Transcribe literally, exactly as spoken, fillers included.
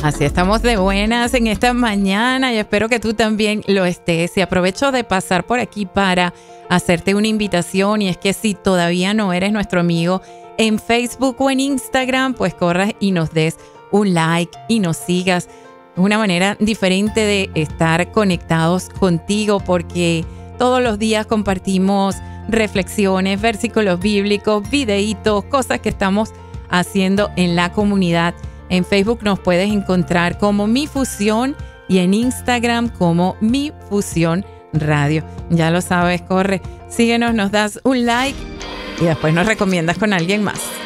Así estamos de buenas en esta mañana y espero que tú también lo estés. Y aprovecho de pasar por aquí para hacerte una invitación, y es que si todavía no eres nuestro amigo en Facebook o en Instagram, pues corras y nos des un like y nos sigas. Es una manera diferente de estar conectados contigo, porque todos los días compartimos reflexiones, versículos bíblicos, videitos, cosas que estamos haciendo en la comunidad. En Facebook nos puedes encontrar como Mi Fusión y en Instagram como Mi Fusión Radio. Ya lo sabes, corre, síguenos, nos das un like y después nos recomiendas con alguien más.